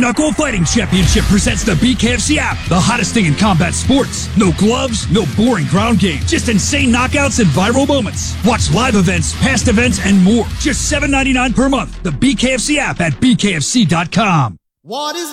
Knuckle Fighting Championship presents the BKFC app, the hottest thing in combat sports. No gloves, no boring ground game, just insane knockouts and viral moments. Watch live events, past events, and more. Just $7.99 per month. The BKFC app at BKFC.com. What is